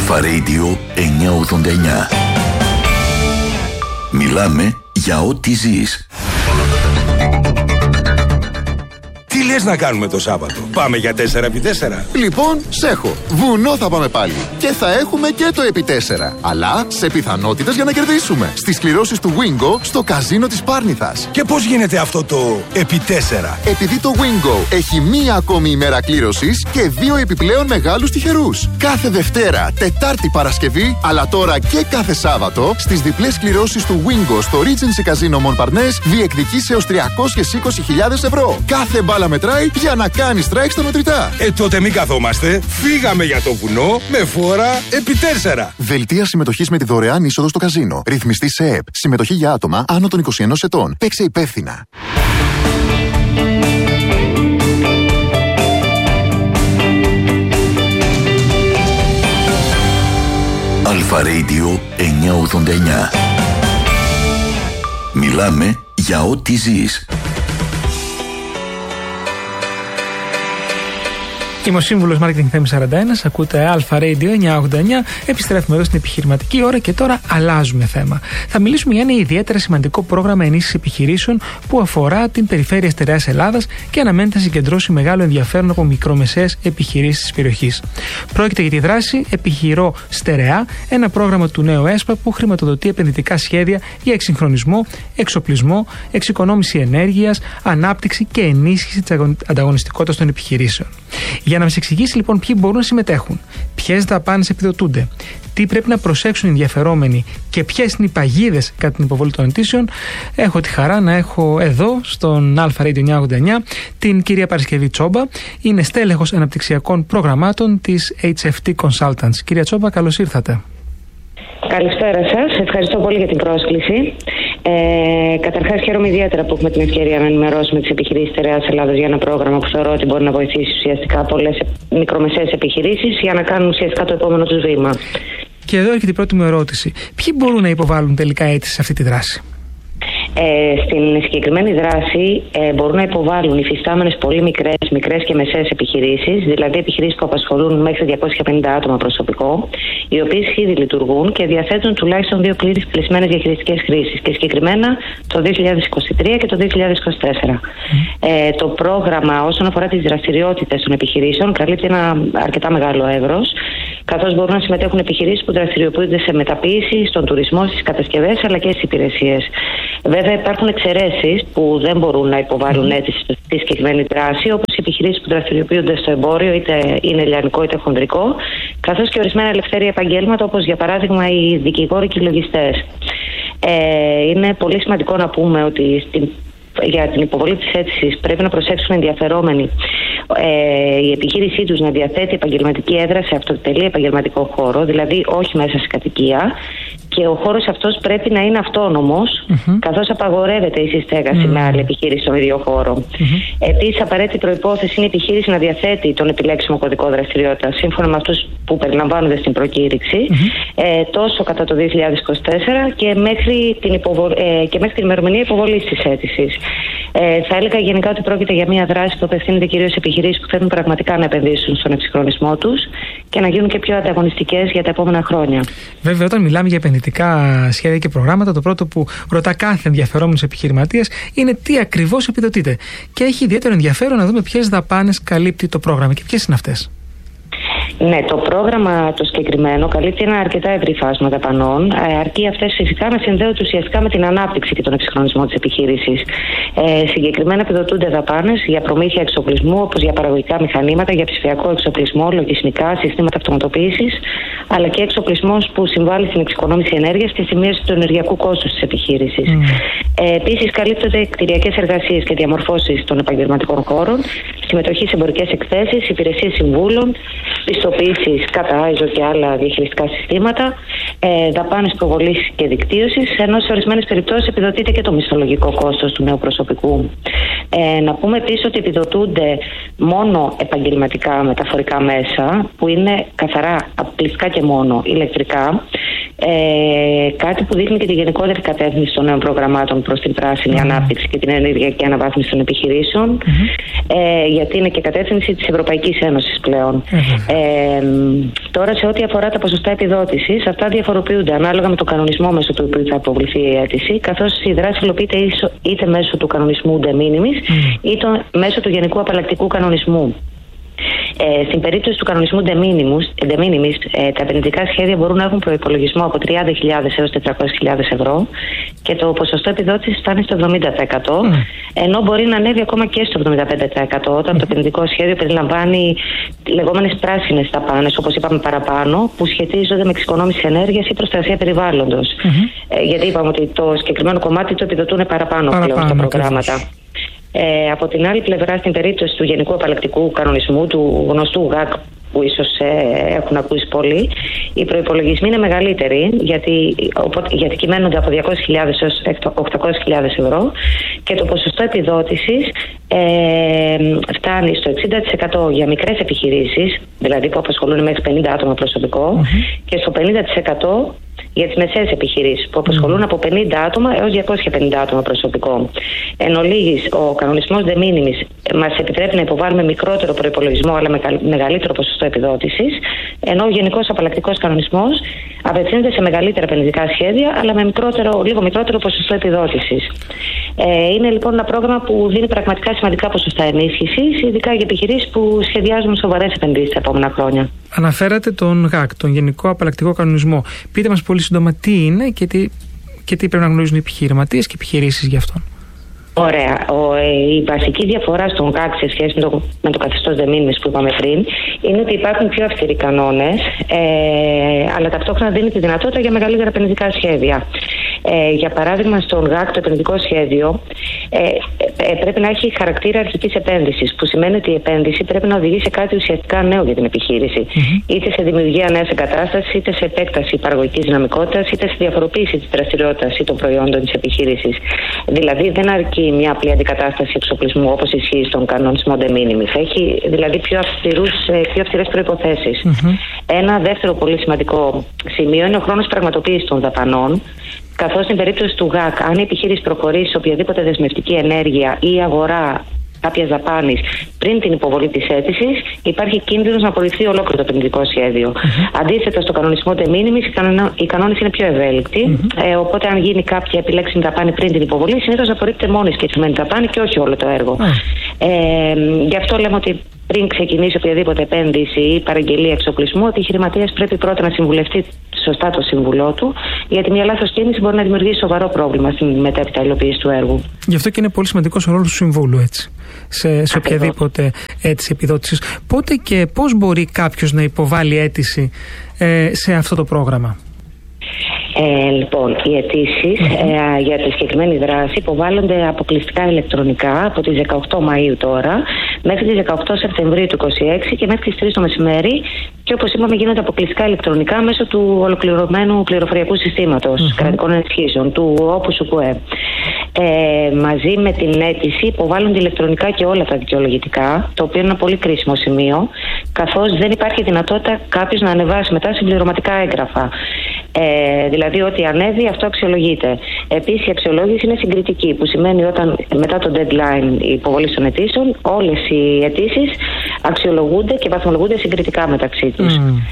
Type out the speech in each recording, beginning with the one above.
Αλφα Radio 989. Μιλάμε για ό,τι ζεις. Τι λες να κάνουμε το Σάββατο? Πάμε για 4x4? Λοιπόν, σ' έχω. Βουνό θα πάμε πάλι. Και θα έχουμε και το επί 4. Αλλά σε πιθανότητες για να κερδίσουμε. Στις κληρώσεις του Wingo στο καζίνο της Πάρνηθας. Και πώς γίνεται αυτό το επί 4? Επειδή το Wingo έχει μία ακόμη ημέρα κλήρωσης και 2 επιπλέον μεγάλους τυχερούς. Κάθε Δευτέρα, Τετάρτη, Παρασκευή, αλλά τώρα και κάθε Σάββατο, στις διπλές κληρώσεις του Wingo στο Regency Casino Montparnasse διεκδικείς έως 320.000 ευρώ. Κάθε μπάλα μετράει για να κάνει strike στα μετρητά. Τότε μην καθόμαστε. Φύγαμε για το βουνό με φόρα επί 4. Δελτία συμμετοχής με τη δωρεάν είσοδο στο καζίνο. Ρυθμιστή σε ΕΕΠ. Συμμετοχή για άτομα άνω των 21 ετών. Παίξε υπεύθυνα. Αλφα Radio 989. Μιλάμε για ό,τι ζεις. Είμαι ο σύμβουλος Marketing Θέμης 41, ακούτε Αλφα Radio 989. Επιστρέφουμε εδώ στην επιχειρηματική ώρα και τώρα αλλάζουμε θέμα. Θα μιλήσουμε για ένα ιδιαίτερα σημαντικό πρόγραμμα ενίσχυσης επιχειρήσεων που αφορά την περιφέρεια στερεάς Ελλάδας και αναμένεται να συγκεντρώσει μεγάλο ενδιαφέρον από μικρομεσαίες επιχειρήσεις της περιοχής. Πρόκειται για τη δράση Επιχειρώ Στερεά, ένα πρόγραμμα του νέου ΕΣΠΑ που χρηματοδοτεί επενδυτικά σχέδια για εξυγχρονισμό, εξοπλισμό, εξοικονόμηση ενέργειας, ανάπτυξη και ενίσχυση της ανταγωνιστικότητας των επιχειρήσεων. Για να μας εξηγήσει λοιπόν ποιοι μπορούν να συμμετέχουν, ποιες δαπάνες επιδοτούνται, τι πρέπει να προσέξουν οι ενδιαφερόμενοι και ποιες είναι οι παγίδες κατά την υποβολή των αιτήσεων, έχω τη χαρά να έχω εδώ στον Αλφα Radio 989 την κυρία Παρασκευή Τσόμπα. Είναι στέλεχος αναπτυξιακών προγραμμάτων της HFT Consultants. Κυρία Τσόμπα, καλώς ήρθατε. Καλησπέρα σας. Ευχαριστώ πολύ για την πρόσκληση. Καταρχάς, χαίρομαι ιδιαίτερα που έχουμε την ευκαιρία να ενημερώσουμε τις επιχειρήσεις στερεάς Ελλάδος για ένα πρόγραμμα που θεωρώ ότι μπορεί να βοηθήσει ουσιαστικά πολλές μικρομεσαίες επιχειρήσεις για να κάνουν ουσιαστικά το επόμενο τους βήμα. Και εδώ έρχεται η πρώτη μου ερώτηση. Ποιοι μπορούν να υποβάλουν τελικά αίτηση σε αυτή τη δράση? Στην συγκεκριμένη δράση μπορούν να υποβάλουν υφιστάμενες πολύ μικρές και μεσαίες επιχειρήσεις, δηλαδή επιχειρήσεις που απασχολούν μέχρι 250 άτομα προσωπικό, οι οποίες ήδη λειτουργούν και διαθέτουν τουλάχιστον 2 πλήρεις κλεισμένες διαχειριστικές χρήσεις, και συγκεκριμένα το 2023 και το 2024. Το πρόγραμμα, όσον αφορά τις δραστηριότητες των επιχειρήσεων, καλύπτει ένα αρκετά μεγάλο εύρος, καθώς μπορούν να συμμετέχουν επιχειρήσεις που δραστηριοποιούνται σε μεταποίηση, στον τουρισμό, στις κατασκευές αλλά και στις υπηρεσίες. Βέβαια, υπάρχουν εξαιρέσεις που δεν μπορούν να υποβάλουν αίτηση στη συγκεκριμένη δράση, όπως οι επιχειρήσεις που δραστηριοποιούνται στο εμπόριο, είτε είναι λιανικό είτε χονδρικό, καθώς και ορισμένα ελευθέρια επαγγέλματα, όπως για παράδειγμα οι δικηγόροι και οι λογιστές. Είναι πολύ σημαντικό να πούμε ότι για την υποβολή της αίτησης πρέπει να προσέξουν ενδιαφερόμενοι η επιχείρησή τους να διαθέτει επαγγελματική έδρα σε αυτοτελή επαγγελματικό χώρο, δηλαδή όχι μέσα σε κατοικία, και ο χώρος αυτός πρέπει να είναι αυτόνομος, καθώς απαγορεύεται η συστέγαση με άλλη επιχείρηση στον ίδιο χώρο. Επίσης, απαραίτητη προϋπόθεση είναι η επιχείρηση να διαθέτει τον επιλέξιμο κωδικό δραστηριότητας σύμφωνα με αυτούς που περιλαμβάνονται στην προκήρυξη, τόσο κατά το 2024 και μέχρι την ημερομηνία υποβολής της αίτησης. Θα έλεγα γενικά ότι πρόκειται για μια δράση που απευθύνεται κυρίως σε επιχειρήσεις που θέλουν πραγματικά να επενδύσουν στον εξυγχρονισμό τους και να γίνουν και πιο ανταγωνιστικές για τα επόμενα χρόνια. Βέβαια, όταν μιλάμε για επενδυτικά σχέδια και προγράμματα, το πρώτο που ρωτά κάθε ενδιαφερόμενος επιχειρηματίας είναι τι ακριβώς επιδοτείται. Και έχει ιδιαίτερο ενδιαφέρον να δούμε ποιες δαπάνες καλύπτει το πρόγραμμα και ποιες είναι αυτές. Ναι, το πρόγραμμα το συγκεκριμένο καλύπτει ένα αρκετά ευρύ φάσμα δαπανών, αρκεί αυτές φυσικά να συνδέονται ουσιαστικά με την ανάπτυξη και τον εξυγχρονισμό της επιχείρησης. Συγκεκριμένα επιδοτούνται δαπάνες για προμήθεια εξοπλισμού, όπως για παραγωγικά μηχανήματα, για ψηφιακό εξοπλισμό, λογισμικά, συστήματα αυτοματοποίησης, αλλά και εξοπλισμός που συμβάλλει στην εξοικονόμηση ενέργειας και στη μείωση του ενεργειακού κόστους της επιχείρησης. Επίσης, καλύπτονται κτηριακές εργασίες και διαμορφώσεις των επαγγελματικών χώρων, συμμετοχή σε εμπορικές εκθέσεις, υπηρεσίες συμβούλων, πιστοποίησεις κατά ISO και άλλα διαχειριστικά συστήματα, δαπάνες προβολής και δικτύωσης, ενώ σε ορισμένες περιπτώσεις επιδοτείται και το μισθολογικό κόστος του νέου προσωπικού. Να πούμε επίσης ότι επιδοτούνται μόνο επαγγελματικά μεταφορικά μέσα, που είναι καθαρά, απλιστικά και μόνο ηλεκτρικά, Κάτι που δείχνει και τη γενικότερη κατεύθυνση των νέων προγραμμάτων προς την πράσινη ανάπτυξη και την ενεργειακή αναβάθμιση των επιχειρήσεων, γιατί είναι και κατεύθυνση της Ευρωπαϊκής Ένωσης πλέον. Τώρα, σε ό,τι αφορά τα ποσοστά επιδότησης, αυτά διαφοροποιούνται ανάλογα με τον κανονισμό μέσω του οποίου θα αποβληθεί η αίτηση, καθώς η δράση υλοποιείται είτε μέσω του κανονισμού de minimis είτε μέσω του Γενικού Απαλλακτικού Κανονισμού. Στην περίπτωση του κανονισμού de minimis, τα επενδυτικά σχέδια μπορούν να έχουν προϋπολογισμό από 30.000 έως 400.000 ευρώ και το ποσοστό επιδότησης φτάνει στο 70%, ενώ μπορεί να ανέβει ακόμα και στο 75% όταν το επενδυτικό σχέδιο περιλαμβάνει λεγόμενες πράσινες δαπάνες, όπως είπαμε παραπάνω, που σχετίζονται με εξοικονόμηση ενέργειας ή προστασία περιβάλλοντος. Γιατί είπαμε ότι το συγκεκριμένο κομμάτι το επιδοτούν παραπάνω πλέον στα προγράμματα. Από την άλλη πλευρά, στην περίπτωση του Γενικού Απαλλακτικού Κανονισμού, του γνωστού ΓΑΚ, που ίσως έχουν ακούσει πολλοί, οι προϋπολογισμοί είναι μεγαλύτεροι, γιατί κυμαίνονται από 200.000 έως 800.000 ευρώ και το ποσοστό επιδότησης φτάνει στο 60% για μικρές επιχειρήσεις, δηλαδή που απασχολούν μέχρι 50 άτομα προσωπικό, και στο 50% για τις μεσαίες επιχειρήσεις που απασχολούν από 50 άτομα έως 250 άτομα προσωπικό. Εν ολίγης, ο κανονισμός de minimis μας επιτρέπει να υποβάλουμε μικρότερο προϋπολογισμό αλλά με μεγαλύτερο ποσοστό επιδότησης, ενώ ο Γενικός Απαλλακτικός Κανονισμός απευθύνεται σε μεγαλύτερα επενδυτικά σχέδια αλλά με λίγο μικρότερο ποσοστό επιδότησης. Είναι λοιπόν ένα πρόγραμμα που δίνει πραγματικά σημαντικά ποσοστά ενίσχυσης, ειδικά για επιχειρήσεις που σχεδιάζουν σοβαρές επενδύσεις τα επόμενα χρόνια. Αναφέρατε τον ΓΑΚ, τον Γενικό Απαλλακτικό Κανονισμό. Πείτε μας πολύ σύντομα τι είναι και τι πρέπει να γνωρίζουν οι επιχειρηματίες και επιχειρήσεις γι' αυτόν. Ωραία. Η βασική διαφορά στον ΓΑΚ σε σχέση με το καθεστώς de minimis που είπαμε πριν είναι ότι υπάρχουν πιο αυστηροί κανόνες, αλλά ταυτόχρονα δίνει τη δυνατότητα για μεγαλύτερα επενδυτικά σχέδια. Για παράδειγμα, στον ΓΑΚ το επενδυτικό σχέδιο πρέπει να έχει χαρακτήρα αρχικής επένδυσης, που σημαίνει ότι η επένδυση πρέπει να οδηγεί σε κάτι ουσιαστικά νέο για την επιχείρηση. Είτε σε δημιουργία νέας εγκατάστασης, είτε σε επέκταση παραγωγικής δυναμικότητας, είτε σε διαφοροποίηση της δραστηριότητας ή των προϊόντων της επιχείρησης. Δηλαδή, δεν αρκεί μια απλή αντικατάσταση εξοπλισμού όπως ισχύει στον κανονισμό de minimis. Έχει δηλαδή πιο αυστηρές προϋποθέσεις. Ένα δεύτερο πολύ σημαντικό σημείο είναι ο χρόνος πραγματοποίησης των δαπανών. Καθώς στην περίπτωση του ΓΑΚ, αν η επιχείρηση προχωρήσει σε οποιαδήποτε δεσμευτική ενέργεια ή αγορά κάποιας δαπάνης πριν την υποβολή της αίτησης, υπάρχει κίνδυνος να απορριφθεί ολόκληρο το επενδυτικό σχέδιο. Αντίθετα, στο κανονισμό de minimis οι κανόνες είναι πιο ευέλικτοι. Οπότε, αν γίνει κάποια επιλέξιμη δαπάνη πριν την υποβολή, συνήθως απορρίπτεται μόνο η συγκεκριμένη δαπάνη και όχι όλο το έργο. Γι' αυτό λέμε ότι πριν ξεκινήσει οποιαδήποτε επένδυση ή παραγγελία εξοπλισμού, ο επιχειρηματίας πρέπει πρώτα να συμβουλευτεί σωστά το σύμβουλό του, γιατί μια λάθος κίνηση μπορεί να δημιουργήσει σοβαρό πρόβλημα στην μετέπειτα υλοποίηση του έργου. Γι' αυτό και είναι πολύ σημαντικός ο ρόλος του συμβούλου, έτσι, σε οποιαδήποτε αίτηση επιδότησης. Πότε και πώς μπορεί κάποιος να υποβάλει αίτηση σε αυτό το πρόγραμμα? Λοιπόν, οι αιτήσεις για τη συγκεκριμένη δράση υποβάλλονται αποκλειστικά ηλεκτρονικά από τις 18 Μαΐου τώρα μέχρι τις 18 Σεπτεμβρίου του 2026 και μέχρι τις 3 το μεσημέρι, και όπως είπαμε γίνονται αποκλειστικά ηλεκτρονικά μέσω του ολοκληρωμένου πληροφοριακού συστήματος κρατικών ενισχύσεων, του ΟΠΟΣΟΚΟΕ. Μαζί με την αίτηση υποβάλλονται ηλεκτρονικά και όλα τα δικαιολογητικά, το οποίο είναι ένα πολύ κρίσιμο σημείο, καθώς δεν υπάρχει δυνατότητα κάποιος να ανεβάσει μετά συμπληρωματικά έγγραφα. Δηλαδή ότι ανέβει αυτό αξιολογείται. Επίσης η αξιολόγηση είναι συγκριτική, που σημαίνει όταν μετά το deadline υποβολής των αιτήσεων όλες οι αιτήσεις αξιολογούνται και βαθμολογούνται συγκριτικά μεταξύ τους.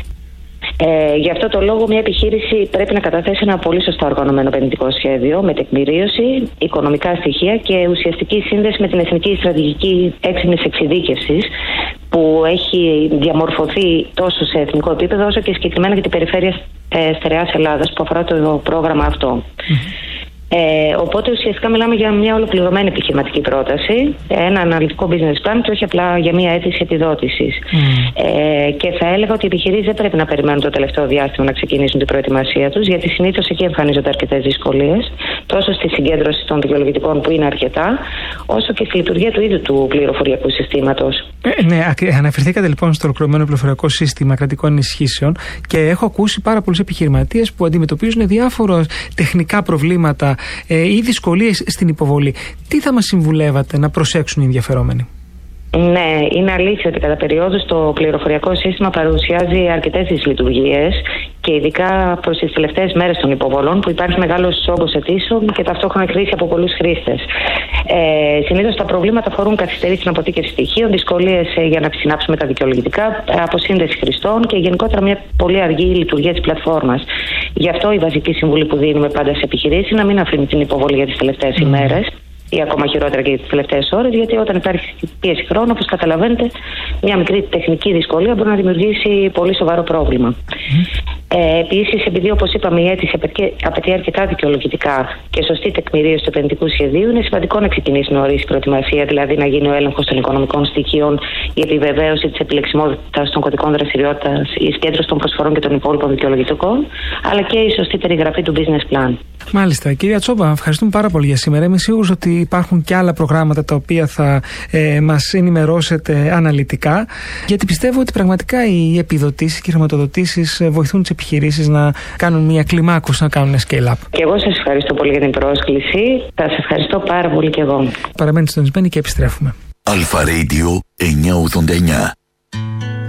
Γι' αυτό το λόγο μια επιχείρηση πρέπει να καταθέσει ένα πολύ σωστά οργανωμένο επενδυτικό σχέδιο με τεκμηρίωση, οικονομικά στοιχεία και ουσιαστική σύνδεση με την Εθνική Στρατηγική Έξυπνης Εξειδίκευσης, που έχει διαμορφωθεί τόσο σε εθνικό επίπεδο όσο και συγκεκριμένα για την περιφέρεια Στερεάς Ελλάδας που αφορά το πρόγραμμα αυτό. Οπότε ουσιαστικά μιλάμε για μια ολοκληρωμένη επιχειρηματική πρόταση, ένα αναλυτικό business plan και όχι απλά για μια αίτηση επιδότησης. Και θα έλεγα ότι οι επιχειρήσεις δεν πρέπει να περιμένουν το τελευταίο διάστημα να ξεκινήσουν την προετοιμασία τους, γιατί συνήθως εκεί εμφανίζονται αρκετές δυσκολίες, τόσο στη συγκέντρωση των δικαιολογητικών που είναι αρκετά, όσο και στη λειτουργία του ίδιου του πληροφοριακού συστήματος. Ναι, αναφερθήκατε λοιπόν στο ολοκληρωμένο πληροφοριακό σύστημα κρατικών ενισχύσεων και έχω ακούσει πάρα πολλούς επιχειρηματίες που αντιμετωπίζουν διάφορα τεχνικά προβλήματα ή δυσκολίες στην υποβολή. Τι θα μας συμβουλεύατε να προσέξουν οι ενδιαφερόμενοι? Ναι, είναι αλήθεια ότι κατά περιόδους το πληροφοριακό σύστημα παρουσιάζει αρκετές δυσλειτουργίες και ειδικά προς τις τελευταίες μέρες των υποβολών που υπάρχει μεγάλος όγκος αιτήσεων και ταυτόχρονα κρίση από πολλούς χρήστες. Συνήθως τα προβλήματα αφορούν καθυστερήσεις στην αποθήκευση στοιχείων, δυσκολίες για να συνάψουμε τα δικαιολογητικά, αποσύνδεση χρηστών και γενικότερα μια πολύ αργή λειτουργία της πλατφόρμας. Γι' αυτό η βασική συμβουλή που δίνουμε πάντα σε επιχειρήσεις είναι να μην αφήνει την υποβολή για τις τελευταίες ημέρες ή ακόμα χειρότερα και τις τελευταίες ώρες, γιατί όταν υπάρχει πίεση χρόνου, όπως καταλαβαίνετε, μια μικρή τεχνική δυσκολία μπορεί να δημιουργήσει πολύ σοβαρό πρόβλημα. Επίσης, επειδή όπως είπαμε η αίτηση απαιτεί αρκετά δικαιολογητικά και σωστή τεκμηρίωση του επενδυτικού σχεδίου, είναι σημαντικό να ξεκινήσει νωρίς η προετοιμασία, δηλαδή να γίνει ο έλεγχος των οικονομικών στοιχείων, η επιβεβαίωση της επιλεξιμότητας των κωδικών δραστηριότητας, η συγκέντρωση των προσφορών και των υπόλοιπων δικαιολογητικών, αλλά και η σωστή περιγραφή του business plan. Μάλιστα. Κυρία Τσόμπα, ευχαριστούμε πάρα πολύ για σήμερα. Είμαι σίγουρος ότι υπάρχουν και άλλα προγράμματα τα οποία θα μας ενημερώσετε αναλυτικά, γιατί πιστεύω ότι πραγματικά οι επιδοτήσεις και οι χρηματοδοτήσεις βοηθούν τις επιχειρήσεις να κάνουν μια κλιμάκωση, να κάνουν scale-up. Και εγώ σας ευχαριστώ πολύ για την πρόσκληση. Σας ευχαριστώ πάρα πολύ και εγώ. Παραμένετε συντονισμένοι και επιστρέφουμε. Αλφα Radio 989.